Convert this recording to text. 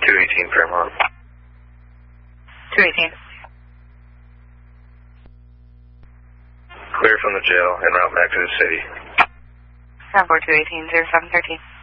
218 Fairmont. 218. Clear from the jail en route back to the city. 74218, 0713.